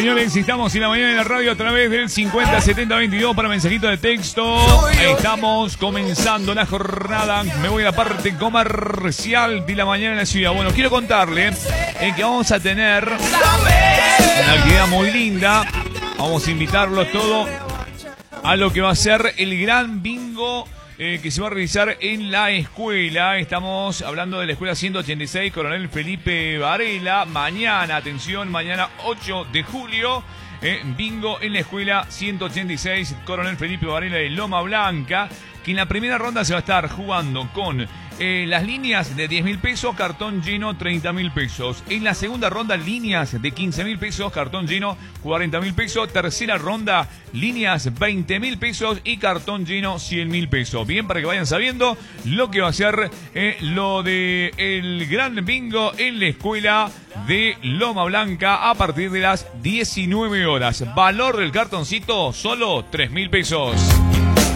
señores, estamos en la mañana de la radio a través del 507022 para mensajito de texto. Estamos comenzando la jornada. Me voy a la parte comercial de la mañana en la ciudad. Bueno, quiero contarle que vamos a tener una actividad muy linda. Vamos a invitarlos todos a lo que va a ser el gran bingo que se va a realizar en la escuela. Estamos hablando de la escuela 186 Coronel Felipe Varela. Mañana, atención, mañana 8 de julio, bingo en la escuela 186 Coronel Felipe Varela de Loma Blanca, que en la primera ronda se va a estar jugando con las líneas de 10.000 pesos, cartón lleno 30.000 pesos. En la segunda ronda, líneas de 15.000 pesos, cartón lleno 40.000 pesos. Tercera ronda, líneas 20.000 pesos y cartón lleno 100.000 pesos. Bien, para que vayan sabiendo lo que va a ser lo de el gran bingo en la escuela de Loma Blanca a partir de las 19 horas. Valor del cartoncito, solo 3.000 pesos.